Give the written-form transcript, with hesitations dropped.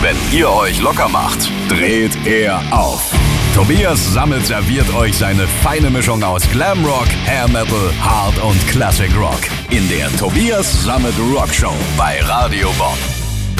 Wenn ihr euch locker macht, dreht er auf. Tobias Sammet serviert euch seine feine Mischung aus Glamrock, Hair Metal, Hard und Classic Rock in der Tobias Sammet Rock Show bei Radio Bonn.